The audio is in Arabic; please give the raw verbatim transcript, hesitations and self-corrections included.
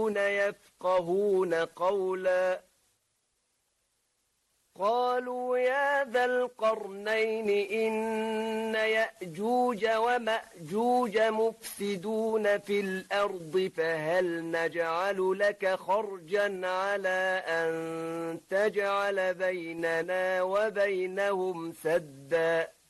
يكادون يفقهون قولا قالوا يا ذا القرنين إن يأجوج ومأجوج مفسدون في الأرض فهل نجعل لك خرجا على أن تجعل بيننا وبينهم سدا